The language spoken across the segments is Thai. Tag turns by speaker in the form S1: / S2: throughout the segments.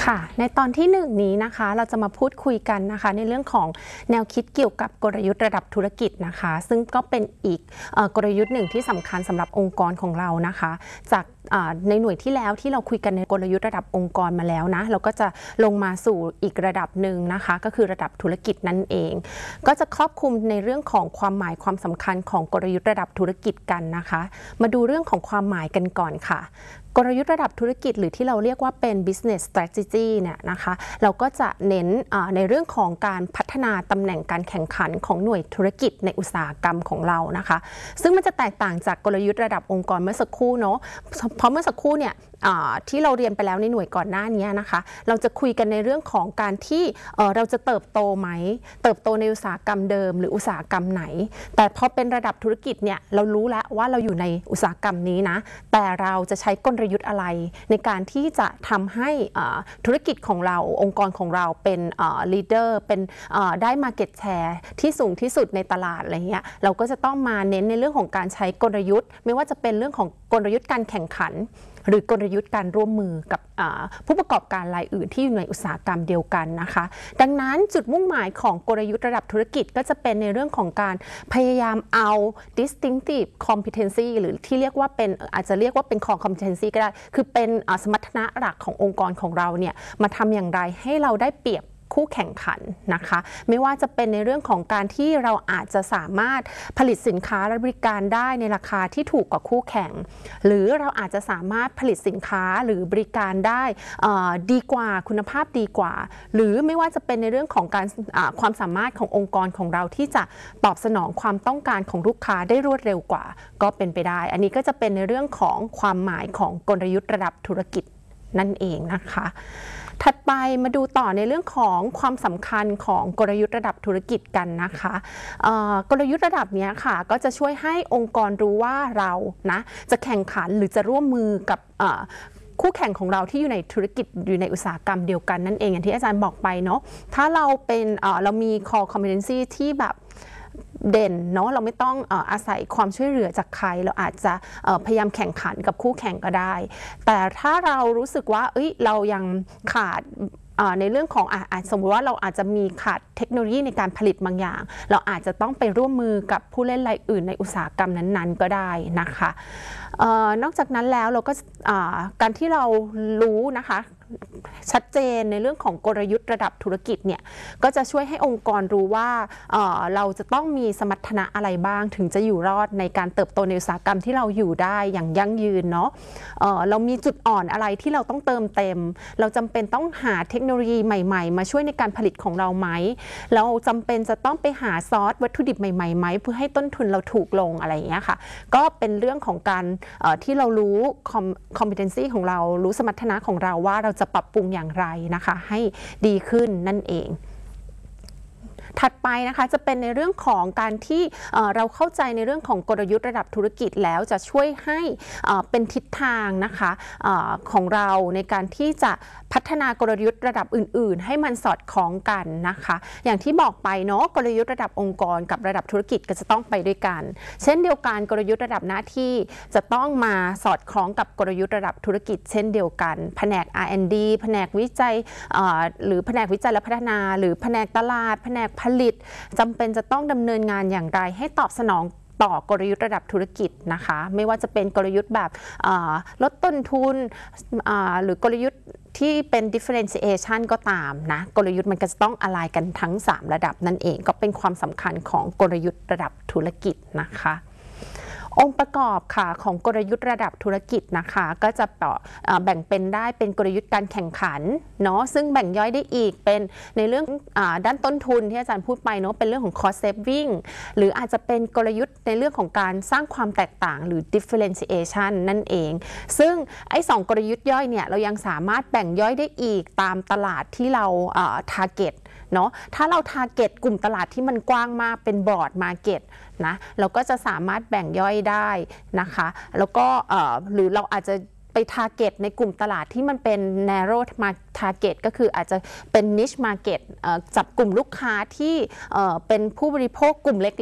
S1: ค่ะในตอนที่1นี้นะคะเราจะมาพูดคุยกันนะคะในเรื่องของแนวคิดเกี่ยวกับกลยุทธ์ระดับธุรกิจนะคะซึ่งก็เป็นอีกกลยุทธ์หนึ่งที่สำคัญสำหรับองค์กรของเรานะคะจากในหน่วยที่แล้วที่เราคุยกันในกลยุทธ์ระดับองค์กรมาแล้วนะเราก็จะลงมาสู่อีกระดับหนึ่งนะคะก็คือระดับธุรกิจนั่นเองก็จะครอบคลุมในเรื่องของความหมายความสำคัญของกลยุทธ์ระดับธุรกิจกันนะคะมาดูเรื่องของความหมายกันก่อนค่ะกลยุทธ์ระดับธุรกิจหรือที่เราเรียกว่าเป็น business strategy เนี่ยนะคะเราก็จะเน้นในเรื่องของการพัฒนาตำแหน่งการแข่งขันของหน่วยธุรกิจในอุตสาหกรรมของเรานะคะซึ่งมันจะแตกต่างจากกลยุทธ์ระดับองค์กรเมื่อสักครู่เนาะเพราะเมื่อสักครู่เนี่ยที่เราเรียนไปแล้วในหน่วยก่อนหน้านี้นะคะเราจะคุยกันในเรื่องของการที่เราจะเติบโตไหมเติบโตในอุตสาหกรรมเดิมหรืออุตสาหกรรมไหนแต่พอเป็นระดับธุรกิจเนี่ยเรารู้แล้วว่าเราอยู่ในอุตสาหกรรมนี้นะแต่เราจะใช้กลยุทธ์อะไรในการที่จะทำให้ธุรกิจของเราองค์กรของเราเป็นleader เป็นได้ market share ที่สูงที่สุดในตลาดอะไรเงี้ยเราก็จะต้องมาเน้นในเรื่องของการใช้กลยุทธ์ไม่ว่าจะเป็นเรื่องของกลยุทธ์การแข่งขันหรือกลยุทธ์การร่วมมือกับผู้ประกอบการรายอื่นที่อยู่ในอุตสาหกรรมเดียวกันนะคะดังนั้นจุดมุ่งหมายของกลยุทธ์ระดับธุรกิจก็จะเป็นในเรื่องของการพยายามเอา distinctive competency หรือที่เรียกว่าเป็นอาจจะเรียกว่าเป็น core competency ก็ได้คือเป็นสมรรถนะหลักขององค์กรของเราเนี่ยมาทำอย่างไรให้เราได้เปรียบคู่แข่งขันนะคะไม่ว่าจะเป็นในเรื่องของการที่เราอาจจะสามารถผลิตสินค้าและบริการได้ในราคาที่ถูกกว่าคู่แข่งหรือเราอาจจะสามารถผลิตสินค้าหรือบริการได้ดีกว่าคุณภาพดีกว่าหรือไม่ว่าจะเป็นในเรื่องของการความสามารถขององค์กรของเราที่จะตอบสนองความต้องการของลูกค้าได้รวดเร็วกว่าก็เป็นไปได้อันนี้ก็จะเป็นในเรื่องของความหมายของกลยุทธ์ระดับธุรกิจนั่นเองนะคะถัดไปมาดูต่อในเรื่องของความสำคัญของกลยุทธ์ระดับธุรกิจกันนะคะกลยุทธ์ระดับนี้ค่ะก็จะช่วยให้องค์กรรู้ว่าเรานะจะแข่งขันหรือจะร่วมมือกับคู่แข่งของเราที่อยู่ในธุรกิจอยู่ในอุตสาหกรรมเดียวกันนั่นเองอย่างที่อาจารย์บอกไปเนาะถ้าเราเป็นเรามี core competency ที่แบบเด่นเนาะเราไม่ต้องอาศัยความช่วยเหลือจากใครเราอาจจะพยายามแข่งขันกับคู่แข่งก็ได้แต่ถ้าเรารู้สึกว่าเรายังขาดในเรื่องของสมมติว่าเราอาจจะมีขาดเทคโนโลยีในการผลิตบางอย่างเราอาจจะต้องไปร่วมมือกับผู้เล่นรายอื่นในอุตสาหกรรมนั้นๆก็ได้นะคะนอกจากนั้นแล้วเราก็การที่เรารู้นะคะชัดเจนในเรื่องของกลยุทธ์ระดับธุรกิจเนี่ยก็จะช่วยให้องค์กรรู้ว่าเราจะต้องมีสมรรถนะอะไรบ้างถึงจะอยู่รอดในการเติบโตในอุตสาหกรรมที่เราอยู่ได้อย่างยั่งยืนเนาะเรามีจุดอ่อนอะไรที่เราต้องเติมเต็มเราจำเป็นต้องหาเทคโนโลยีใหม่ๆมาช่วยในการผลิตของเราไหมเราจำเป็นจะต้องไปหาซอสวัตถุดิบใหม่ๆไหมเพื่อให้ต้นทุนเราถูกลงอะไรอย่างเงี้ยค่ะก็เป็นเรื่องของการที่เรารู้ competency ของเรารู้สมรรถนะของเราว่าเราจะปรับปรุงอย่างไรนะคะให้ดีขึ้นนั่นเองถัดไปนะคะจะเป็นในเรื่องของการที่เราเข้าใจในเรื่องของกลยุทธ์ระดับธุรกิจแล้วจะช่วยให้เป็นทิศทางนะคะของเราในการที่จะพัฒนากลยุทธ์ระดับอื่นๆให้มันสอดคล้องกันนะคะอย่างที่บอกไปเนาะกลยุทธ์ระดับองค์กรกับระดับธุรกิจก็จะต้องไปด้วยกันเช่นเดียวกันกลยุทธ์ระดับหน้าที่จะต้องมาสอดคล้องกับกลยุทธ์ระดับธุรกิจเช่นเดียวกันแผนก R&D แผนกวิจัยหรือแผนกวิจัยและพัฒนาหรือแผนกตลาดแผนกผลิตจำเป็นจะต้องดำเนินงานอย่างไรให้ตอบสนองต่อกลยุทธ์ระดับธุรกิจนะคะไม่ว่าจะเป็นกลยุทธ์แบบลดต้นทุนหรือกลยุทธ์ที่เป็น differentiation ก็ตามนะกลยุทธ์มันก็จะต้องอะไลน์กันทั้ง3ระดับนั่นเองก็เป็นความสำคัญของกลยุทธ์ระดับธุรกิจนะคะองค์ประกอบค่ะของกลยุทธ์ระดับธุรกิจนะคะก็จะแบ่งเป็นได้เป็นกลยุทธ์การแข่งขันเนาะซึ่งแบ่งย่อยได้อีกเป็นในเรื่องด้านต้นทุนที่อาจารย์พูดไปเนาะเป็นเรื่องของ cost saving หรืออาจจะเป็นกลยุทธ์ในเรื่องของการสร้างความแตกต่างหรือ differentiation นั่นเองซึ่งไอ้2กลยุทธ์ย่อยเนี่ยเรายังสามารถแบ่งย่อยได้อีกตามตลาดที่เราtargetเนาะถ้าเรา target กลุ่มตลาดที่มันกว้างมากเป็น broad market นะเราก็จะสามารถแบ่งย่อยได้นะคะแล้วก็หรือเราอาจจะไป target ในกลุ่มตลาดที่มันเป็น narrow target ก็คืออาจจะเป็น niche market จับกลุ่มลูกค้าที่เป็นผู้บริโภคกลุ่มเล็กๆ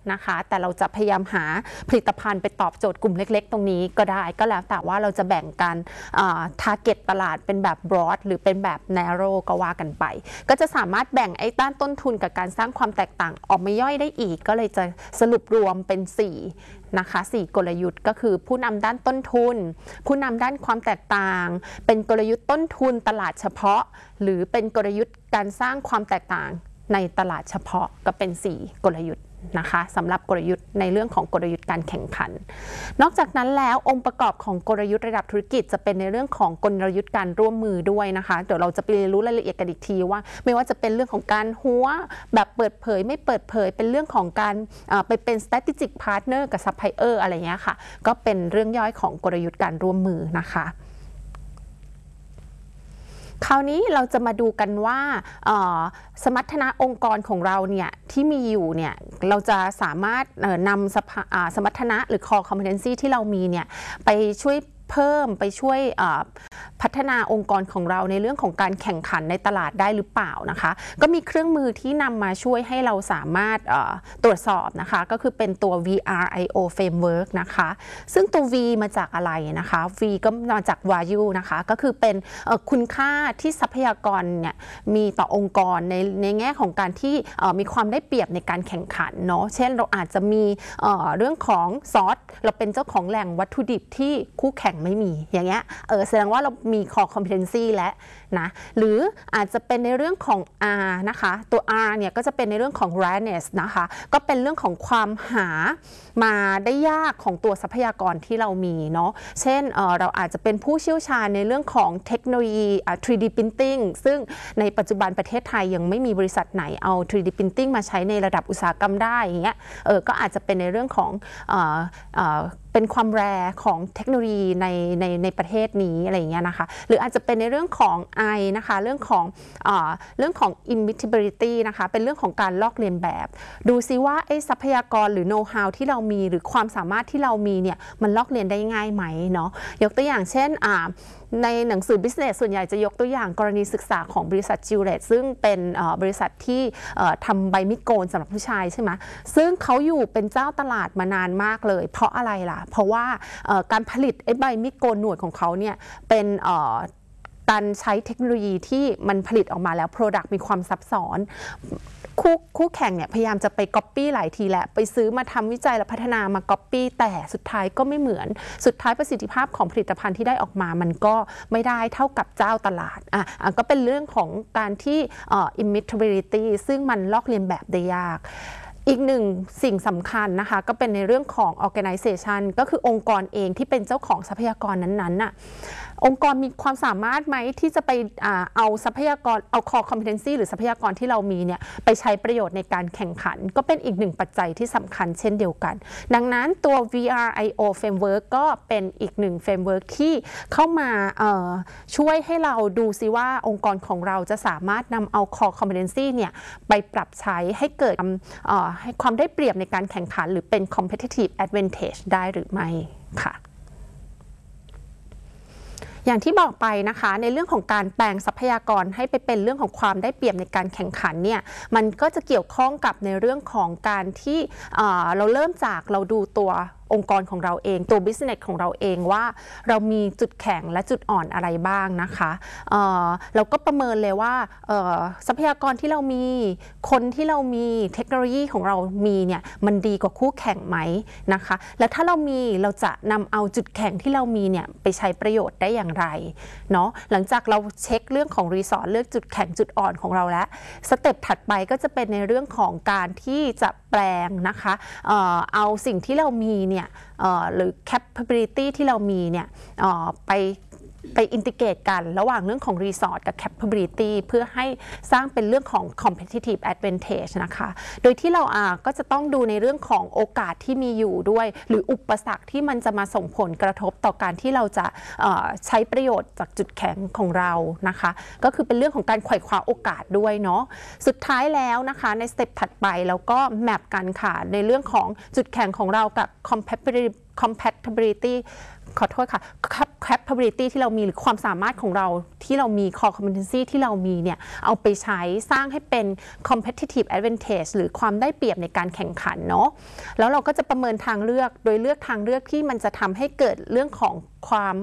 S1: นะคะแต่เราจะพยายามหาผลิตภัณฑ์ไปตอบโจทย์กลุ่มเล็กๆตรงนี้ก็ได้ก็แล้วแต่ว่าเราจะแบ่งกันtarget ตลาดเป็นแบบ broad หรือเป็นแบบ narrow ก็ว่ากันไปก็จะสามารถแบ่งไอ้ด้านต้นทุนกับการสร้างความแตกต่างออกมาย่อยได้อีกก็เลยจะสรุปรวมเป็น4นะคะ4กลยุทธ์ก็คือผู้นำด้านต้นทุนผู้นำด้านความแตกต่างเป็นกลยุทธ์ต้นทุนตลาดเฉพาะหรือเป็นกลยุทธ์การสร้างความแตกต่างในตลาดเฉพาะก็เป็น4กลยุทธ์นะคะสำหรับกลยุทธ์ในเรื่องของกลยุทธ์การแข่งขันนอกจากนั้นแล้วองค์ประกอบของกลยุทธ์ระดับธุรกิจจะเป็นในเรื่องของกลยุทธ์การร่วมมือด้วยนะคะเดี๋ยวเราจะไปเรียนรู้รายละเอียดกันอีกทีว่าไม่ว่าจะเป็นเรื่องของการหัวแบบเปิดเผยไม่เปิดเผยเป็นเรื่องของการไปเป็น strategic partner กับ supplier อะไรเงี้ยค่ะก็เป็นเรื่องย่อยของกลยุทธ์การร่วมมือนะคะคราวนี้เราจะมาดูกันว่าสมรรถนะองค์กรของเราเนี่ยที่มีอยู่เนี่ยเราจะสามารถนำสมรรถนะหรือ core competency ที่เรามีเนี่ยไปช่วยเพิ่มไปช่วยพัฒนาองค์กรของเราในเรื่องของการแข่งขันในตลาดได้หรือเปล่านะคะก็มีเครื่องมือที่นำมาช่วยให้เราสามารถตรวจสอบนะคะก็คือเป็นตัว VRIO Framework นะคะซึ่งตัว V มาจากอะไรนะคะ V ก็มาจาก Value นะคะก็คือเป็นคุณค่าที่ทรัพยากรเนี่ยมีต่อองค์กรในแง่ของการที่มีความได้เปรียบในการแข่งขันเนาะเช่นเราอาจจะมีเรื่องของซอสเราเป็นเจ้าของแหล่งวัตถุดิบที่คู่แข่งไม่มีอย่างเงี้ยแสดงว่าเรามี core competency และนะหรืออาจจะเป็นในเรื่องของ R นะคะตัว R เนี่ยก็จะเป็นในเรื่องของ rareness นะคะก็เป็นเรื่องของความหามาได้ยากของตัวทรัพยากรที่เรามีเนาะเช่นเราอาจจะเป็นผู้เชี่ยวชาญในเรื่องของเทคโนโลยี 3D printing ซึ่งในปัจจุบันประเทศไทยยังไม่มีบริษัทไหนเอา 3D printing มาใช้ในระดับอุตสาหกรรมได้อย่างเงี้ยก็อาจจะเป็นในเรื่องของเป็นความแรของเทคโนโลยีในประเทศนี้อะไรอย่างเงี้ยนะคะหรืออาจจะเป็นในเรื่องของ I นะคะเรื่องของ imitability นะคะเป็นเรื่องของการลอกเลียนแบบดูซิว่าไอ้ทรัพยากรหรือ know how ที่เรามีหรือความสามารถที่เรามีเนี่ยมันลอกเลียนได้ง่ายไหมเนาะยกตัวอย่างเช่นในหนังสือ business ส่วนใหญ่จะยกตัวอย่างกรณีศึกษาของบริษัทจิวเลตซึ่งเป็นบริษัทที่ทำใบมีดโกนสำหรับผู้ชายใช่ไหมซึ่งเขาอยู่เป็นเจ้าตลาดมานานมากเลยเพราะอะไรล่ะเพราะว่าการผลิตไอ้ใบมีดโกนหนวดของเขาเนี่ยเป็นการใช้เทคโนโลยีที่มันผลิตออกมาแล้ว Product มีความซับซ้อนคู่แข่งเนี่ยพยายามจะไป Copy หลายทีแหละไปซื้อมาทำวิจัยและพัฒนามา Copy แต่สุดท้ายก็ไม่เหมือนสุดท้ายประสิทธิภาพของผลิตภัณฑ์ที่ได้ออกมามันก็ไม่ได้เท่ากับเจ้าตลาดก็เป็นเรื่องของการที่imitability ซึ่งมันลอกเลียนแบบได้ยากอีกหนึ่งสิ่งสำคัญนะคะก็เป็นในเรื่องของ organization ก็คือองค์กรเองที่เป็นเจ้าของทรัพยากรนั้นๆน่ะองค์กรมีความสามารถไหมที่จะไปเอาทรัพยากรเอา core competency หรือทรัพยากรที่เรามีเนี่ยไปใช้ประโยชน์ในการแข่งขันก็เป็นอีกหนึ่งปัจจัยที่สำคัญเช่นเดียวกันดังนั้นตัว VRIO Framework ก็เป็นอีกหนึ่ง Framework ที่เข้ามาช่วยให้เราดูซิว่าองค์กรของเราจะสามารถนำเอา core competency เนี่ยไปปรับใช้ให้เกิดให้ความได้เปรียบในการแข่งขันหรือเป็น competitive advantage ได้หรือไม่ค่ะอย่างที่บอกไปนะคะในเรื่องของการแปลงทรัพยากรให้ไปเป็นเรื่องของความได้เปรียบในการแข่งขันเนี่ยมันก็จะเกี่ยวข้องกับในเรื่องของการที่เราเริ่มจากเราดูตัวองค์กรของเราเองตัว business ของเราเองว่าเรามีจุดแข็งและจุดอ่อนอะไรบ้างนะคะเราก็ประเมินเลยว่าทรัพยากรที่เรามีคนที่เรามีเทคโนโลยีของเรามีเนี่ยมันดีกว่าคู่แข่งไหมนะคะแล้วถ้าเราจะนำเอาจุดแข็งที่เรามีเนี่ยไปใช้ประโยชน์ได้อย่างไรเนาะหลังจากเราเช็คเรื่องของรีสอร์ทเลือกจุดแข็งจุดอ่อนของเราแล้วสเต็ปถัดไปก็จะเป็นในเรื่องของการที่จะแปลงนะคะเอาสิ่งที่เรามีเนี่ยหรือ capability ที่เรามีเนี่ยไปอินทิเกรตกันระหว่างเรื่องของ Resort กับ Capability เพื่อให้สร้างเป็นเรื่องของ Competitive Advantage นะคะโดยที่เราก็จะต้องดูในเรื่องของโอกาสที่มีอยู่ด้วยหรืออุปสรรคที่มันจะมาส่งผลกระทบต่อการที่เราจะใช้ประโยชน์จากจุดแข็งของเรานะคะก็คือเป็นเรื่องของการไขว่คว้าโอกาสด้วยเนาะสุดท้ายแล้วนะคะในสเต็ปถัดไปเราก็แมปกันค่ะในเรื่องของจุดแข็งของเรากับ compatibility ขอโทษค่ะ capability ที่เรามีหรือความสามารถของเราที่เรามี core competency ที่เรามีเนี่ยเอาไปใช้สร้างให้เป็น competitive advantage หรือความได้เปรียบในการแข่งขันเนาะแล้วเราก็จะประเมินทางเลือกโดยเลือกทางเลือกที่มันจะทำให้เกิดเรื่องของความ